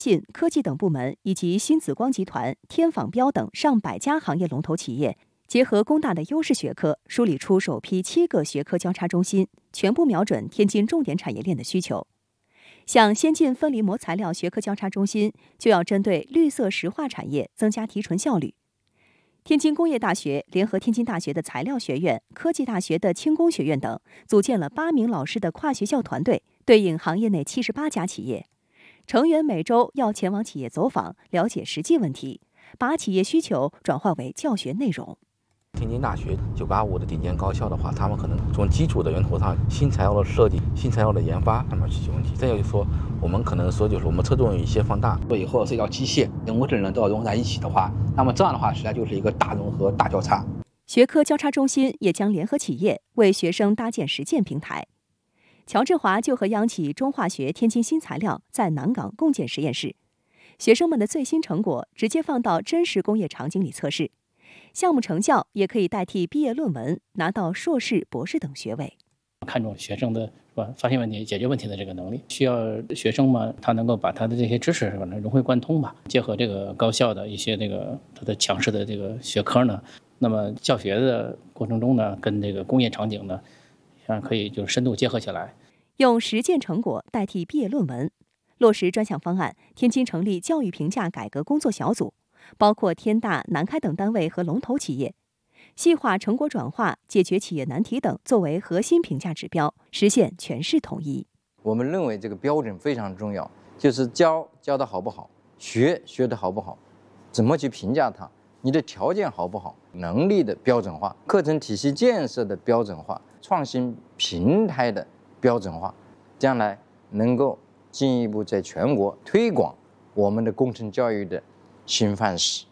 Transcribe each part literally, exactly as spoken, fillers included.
信、科技等部门以及新紫光集团、天纺标等上百家行业龙头企业，结合工大的优势学科，梳理出首批七个学科交叉中心，全部瞄准天津重点产业链的需求。像先进分离膜材料学科交叉中心，就要针对绿色石化产业增加提纯效率。天津工业大学联合天津大学的材料学院、科技大学的轻工学院等，组建了八名老师的跨学校团队，对应行业内七十八家企业。成员每周要前往企业走访，了解实际问题，把企业需求转化为教学内容。 天津大学九八五的顶尖高校的话，他们可能从基础的源头上，新材料的设计、新材料的研发上面去解决问题。再就是说，我们可能说就是我们侧重于一些放大， 以后涉及到机械、人工智能都要融合在一起的话，那么这样的话，实际上就是一个大融合、大交叉。 学科交叉中心也将联合企业为学生搭建实践平台。乔振华就和央企中化学天津新材料在南港共建实验室，学生们的最新成果直接放到真实工业场景里测试。项目成效也可以代替毕业论文，拿到硕士、博士等学位。 看重学生的是吧，发现问题、解决问题的这个能力，需要学生嘛，他能够把他的这些知识吧融会贯通吧，结合这个高校的一些这个他的强势的这个学科呢，那么教学的过程中呢，跟这个工业场景呢，像可以就是深度结合起来， 用实践成果代替毕业论文，落实专项方案。天津成立教育评价改革工作小组。包括天大、南开等单位和龙头企业，细化成果转化、解决企业难题等作为核心评价指标，实现全市统一。 我们认为这个标准非常重要，就是教教的好不好，学学的好不好，怎么去评价它，你的条件好不好，能力的标准化，课程体系建设的标准化，创新平台的标准化，将来能够进一步在全国推广我们的工程教育的新范式。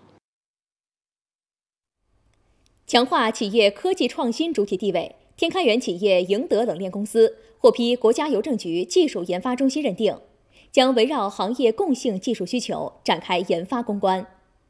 强化企业科技创新主体地位，天开源企业赢得冷链公司获批国家邮政局技术研发中心认定，将围绕行业共性技术需求展开研发攻关。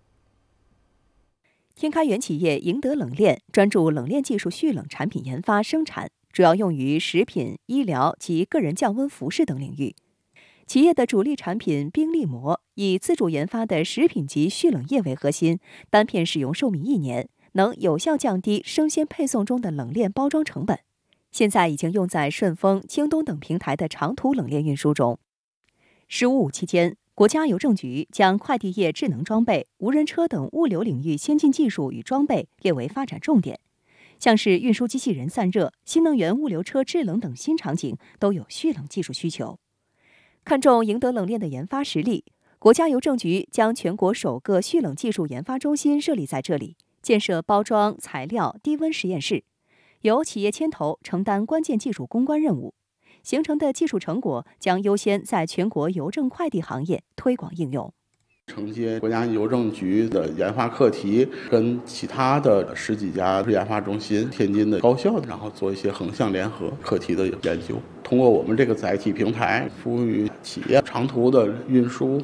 天开源企业赢得冷链专注冷链技术蓄冷产品研发生产，主要用于食品、医疗及个人降温服饰等领域。企业的主力产品冰粒膜以自主研发的食品级蓄冷液为核心，单片使用寿命一年，能有效降低生鲜配送中的冷链包装成本。现在已经用在顺丰、京东等平台的长途冷链运输中。十五五期间，国家邮政局将快递业智能装备、无人车等物流领域先进技术与装备列为发展重点，像是运输机器人散热、新能源物流车制冷等新场景都有蓄冷技术需求。看重赢得冷链的研发实力，国家邮政局将全国首个蓄冷技术研发中心设立在这里，建设包装、材料、低温实验室，由企业牵头承担关键技术攻关任务。形成的技术成果将优先在全国邮政快递行业推广应用。 承接国家邮政局的研发课题，跟其他的十几家研发中心、天津的高校，然后做一些横向联合课题的研究。通过我们这个载体平台，服务于企业长途的运输。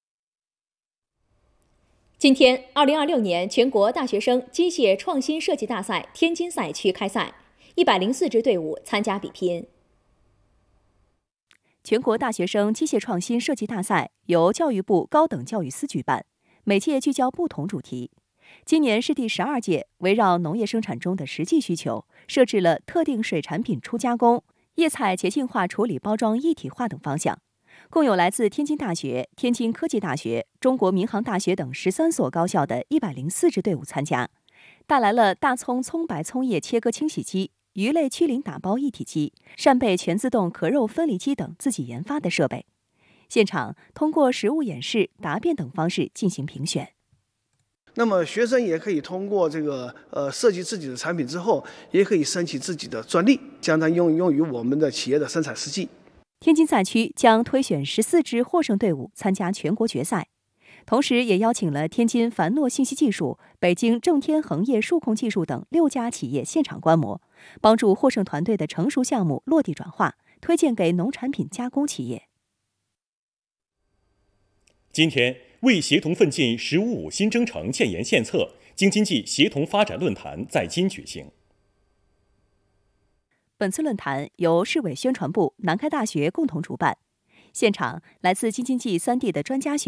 今天，二零二六年全国大学生机械创新设计大赛天津赛区开赛，一百零四支队伍参加比拼。 全国大学生机械创新设计大赛由教育部高等教育司举办，每届聚焦不同主题。今年是第十二届，围绕农业生产中的实际需求，设置了特定水产品初加工、叶菜洁净化处理包装一体化等方向。共有来自天津大学、天津科技大学、中国民航大学等十三所高校的一百零四支队伍参加，带来了大葱葱白葱叶切割清洗机、鱼类驱鳞打包一体机、扇贝全自动壳肉分离机等自己研发的设备。现场通过实物演示、答辩等方式进行评选。 那么学生也可以通过这个呃设计自己的产品之后，也可以申请自己的专利，将它用用于我们的企业的生产实际。 天津赛区将推选十四支获胜队伍参加全国决赛，同时也邀请了天津凡诺信息技术、北京正天恒业数控技术等六家企业现场观摩，帮助获胜团队的成熟项目落地转化，推荐给农产品加工企业。 今天，为协同奋进“十五五”新征程建言献策，京津冀协同发展论坛在京举行。本次论坛由市委宣传部、南开大学共同主办，现场来自京津冀三地的专家学